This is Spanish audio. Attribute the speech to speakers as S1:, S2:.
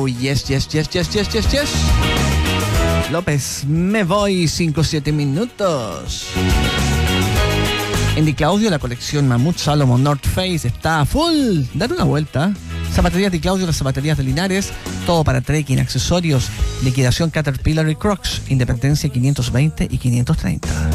S1: Oh, yes. López, me voy 5-7 minutos. En Di Claudio, la colección Mamut Salomon North Face está a full. Dar una vuelta. Zapaterías Di Claudio, las zapaterías de Linares, todo para trekking, accesorios, liquidación Caterpillar y Crocs, Independencia 520 y 530.